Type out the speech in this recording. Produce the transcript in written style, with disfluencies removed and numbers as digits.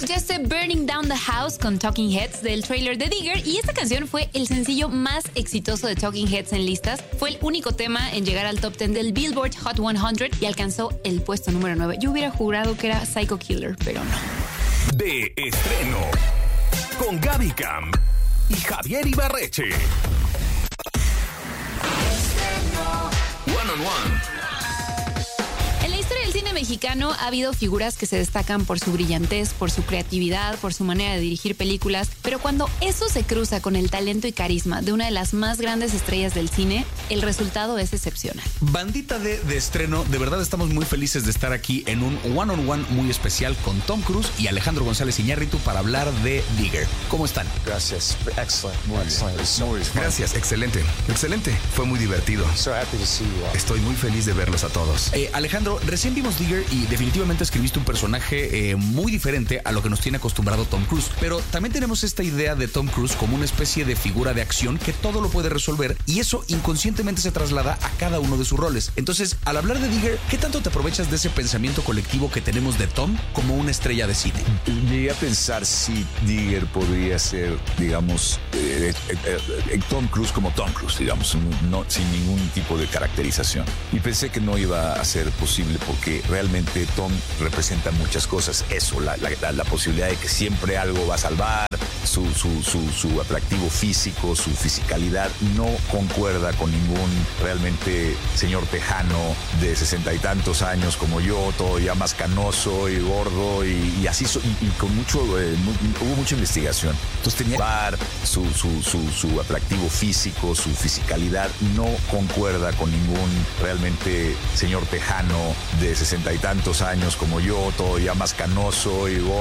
Escuchaste Burning Down the House con Talking Heads del trailer de Digger, y esta canción fue el sencillo más exitoso de Talking Heads en listas. Fue el único tema en llegar al top 10 del Billboard Hot 100 y alcanzó el puesto número 9. Yo hubiera jurado que era Psycho Killer, pero no. De estreno con Gaby Cam y Javier Ibarreche. One on One. En la historia del cine mexicano ha habido figuras que se destacan por su brillantez, por su creatividad, por su manera de dirigir películas, pero cuando eso se cruza con el talento y carisma de una de las más grandes estrellas del cine, el resultado es excepcional. Bandita de estreno, de verdad estamos muy felices de estar aquí en un one-on-one muy especial con Tom Cruise y Alejandro González Iñárritu para hablar de Digger. ¿Cómo están? Gracias. Excellent. Gracias, excelente. Fue muy divertido. So happy to see you all. Estoy muy feliz de verlos a todos. Alejandro, recién vimos Digger y definitivamente escribiste un personaje muy diferente a lo que nos tiene acostumbrado Tom Cruise. Pero también tenemos esta idea de Tom Cruise como una especie de figura de acción que todo lo puede resolver, y eso inconscientemente se traslada a cada uno de sus roles. Entonces, al hablar de Digger, ¿qué tanto te aprovechas de ese pensamiento colectivo que tenemos de Tom como una estrella de cine? Llegué a pensar si Digger podría ser, digamos, Tom Cruise como Tom Cruise, digamos, no, sin ningún tipo de caracterización. Y pensé que no iba a ser posible porque realmente Tom representa muchas cosas. Eso, la posibilidad de que siempre algo va a salvar, su atractivo físico, su fisicalidad no concuerda con ningún realmente señor tejano de 60 y tantos años como yo, todo ya más canoso y gordo y así, y con mucho, hubo mucha investigación. Entonces tenía su atractivo físico, su fisicalidad no concuerda con ningún realmente señor tejano de 60 y tantos años como yo, todo ya más canoso y gordo.